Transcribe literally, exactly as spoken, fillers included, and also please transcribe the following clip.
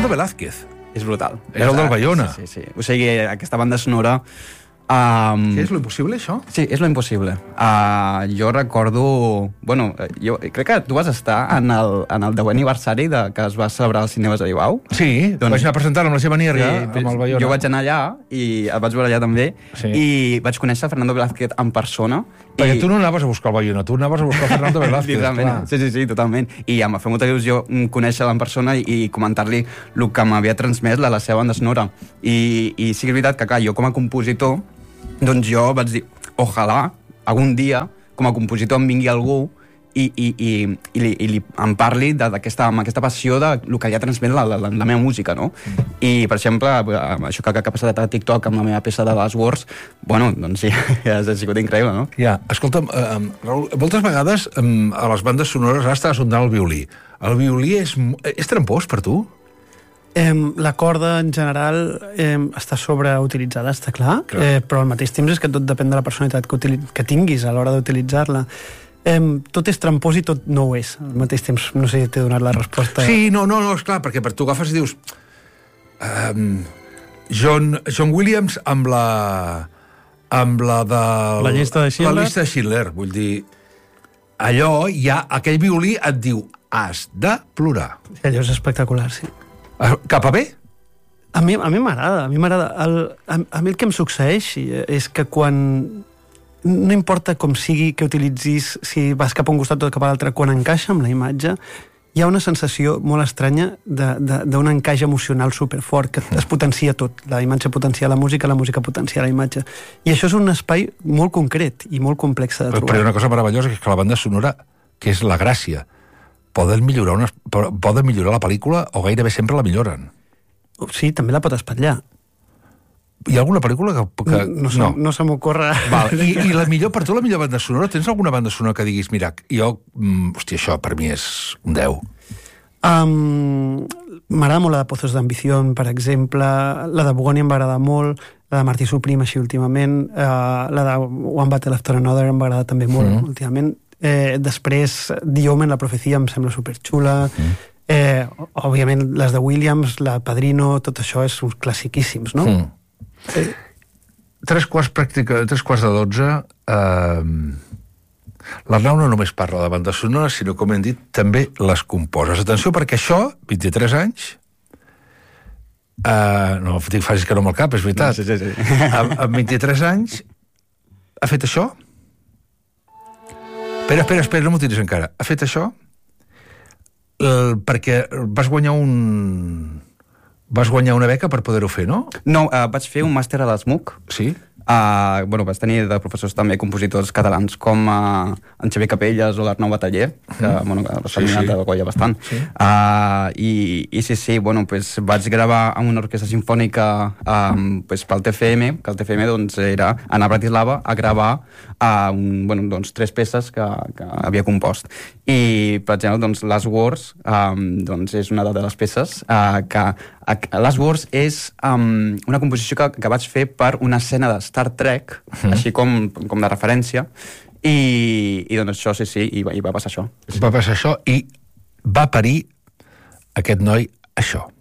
Fernando Velázquez. És brutal. És el del Bayona. Sí, sí, sí. O sigui, aquesta banda sonora... Um, Què és lo impossible, això? Sí, és lo impossible. Uh, jo recordo... Bueno, jo crec que tu vas estar en el, en el deu aniversari de, que es va celebrar als cinemes a Ibau. Sí, doncs, vaig anar a presentar-lo amb la seva nierga, sí, amb el Bayona. Jo vaig anar allà, i el vaig veure allà també, sí. I vaig conèixer Fernando Velázquez en persona. Perquè i... tu no anaves a buscar el Bayona, tu anaves a buscar el Fernando Velázquez. sí, sí, sí, totalment. I em va fer molta il·lusió conèixer-lo en persona i, i comentar-li el que m'havia transmès la, la seva banda sonora. I, I sí que és veritat que, clar, jo com a compositor, doncs jo vaig dir, ojalà, algun dia, com a compositor em vingui algú i, i, i, i, li, i li, em parli d'aquesta aquesta passió de lo que ja transmet la, la, la, la meva música, no? Mm. I, per exemple, això que, que ha passat a TikTok amb la meva peça de Last Words, bueno, doncs sí, ja ha sigut increïble, no? Ja, escolta'm, eh, Raül, moltes vegades eh, a les bandes sonores ara estàs sonant el violí. El violí és, és trampós per tu? Eh, la corda, en general, eh, està sobreutilitzada, està clar, clar. Eh, però al mateix temps és que tot depèn de la personalitat que, que tinguis a l'hora d'utilitzar-la. Eh, tot és trampós i tot no ho és. Al mateix temps, no sé si t'he donat la resposta. Sí, no, no, no, esclar, perquè per tu agafes i dius... Um, John, John Williams amb la... amb la de... La llista de Schindler? La llista de Schindler, vull dir... Allò, ja, aquell violí et diu, has de plorar. Allò és espectacular, sí. Cap a bé? A mi a mi m'agrada, a mi m'agrada. El, a, a mi el que em succeeix és que quan... No importa com sigui que utilitzis, si vas cap a un costat o cap a l'altre, quan encaixa amb la imatge, hi ha una sensació molt estranya d'un encaix emocional superfort, que es potencia tot. La imatge potencia la música, la música potencia la imatge. I això és un espai molt concret i molt complex de trobar. Però hi ha una cosa meravellosa, que és que la banda sonora, que és la gràcia, poden millorar, una, poden millorar la pel·lícula o gairebé sempre la milloren. Sí, també la pot espatllar. Hi ha alguna pel·lícula que... que... No, no, no. no se m'ocorre... I, I la millor, per tu la millor banda sonora, tens alguna banda sonora que diguis, mira, jo, mm, hòstia, això per mi és un deu? Um, m'agrada molt la de Pozos d'Ambició, per exemple, la de Bugoni em va agradar molt, la de Martí Suprim, així últimament, uh, la de One Battle After Another em va agradar també molt, mm. últimament. Eh, després, The Omen, La Profecia, em sembla superxula. Mm. Eh, òbviament, les de Williams, la Padrino, tot això és uns classiquíssims, no? Mm. Eh. Tres quarts pràctica, tres quarts de dotze... Eh, L'Arnau no només parla de banda sonora, sinó, com hem dit, també les composes. Atenció, perquè això, vint-i-tres anys... Eh, no dic facis que no amb el cap, és veritat. Sí, sí, sí. Amb, amb vint-i-tres anys ha fet això? Espera, espera, espera, no m'ho tiris encara. Ha fet això? El, perquè vas guanyar un... Vas guanyar una beca per poder-ho fer, no? No, uh, vaig fer un màster a l'ESMUC. Sí? Uh, bueno, vaig tenir de professors també compositors catalans com uh, en Xavier Capelles o l'Arnau Bataller, que, mm. bueno, que s'ha sí, sí. de Goya bastant. Sí. Uh, i, I sí, sí, bueno, pues, vaig gravar amb una orquestra sinfònica um, pues, pel T F M, que el T F M doncs, era anar a Bratislava a gravar uh, un, bueno, doncs, tres peces que, que havia compost. I, per exemple, doncs, Last Words um, doncs, és una de les peces uh, que uh, Last Words és um, una composició que, que vaig fer per una escena de Star Trek, mm. així com, com de referència, i, i doncs això, sí, sí, i va, i va passar això. Va passar això i va parir aquest noi això.